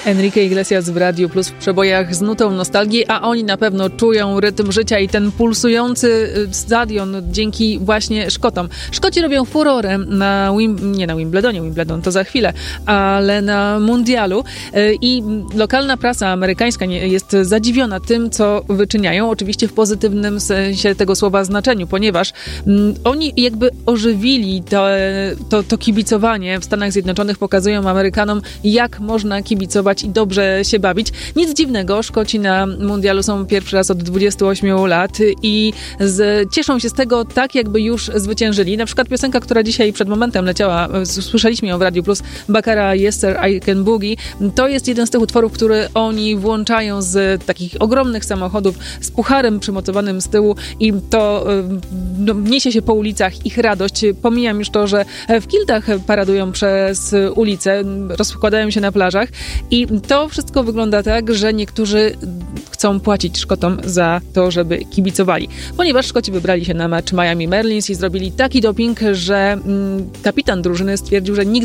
Enrique Iglesias w Radiu Plus w przebojach z nutą nostalgii, a oni na pewno czują rytm życia i ten pulsujący stadion dzięki właśnie Szkotom. Szkoci robią furorę nie na Wimbledonie, Wimbledon to za chwilę, ale na mundialu i lokalna prasa amerykańska jest zadziwiona tym, co wyczyniają, oczywiście w pozytywnym sensie tego słowa znaczeniu, ponieważ oni jakby ożywili to kibicowanie w Stanach Zjednoczonych, pokazują Amerykanom, jak można kibicować i dobrze się bawić. Nic dziwnego, Szkoci na mundialu są pierwszy raz od 28 lat i cieszą się z tego tak, jakby już zwyciężyli. Na przykład piosenka, która dzisiaj przed momentem leciała, słyszeliśmy ją w Radiu Plus, Baccara Yes Sir, I Can Boogie. To jest jeden z tych utworów, który oni włączają z takich ogromnych samochodów z pucharem przymocowanym z tyłu i to niesie się po ulicach ich radość. Pomijam już to, że w kiltach paradują przez ulice, rozkładają się na plażach i to wszystko wygląda tak, że niektórzy chcą płacić Szkotom za to, żeby kibicowali. Ponieważ Szkoci wybrali się na mecz Miami Marlins i zrobili taki doping, że kapitan drużyny stwierdził, że nigdy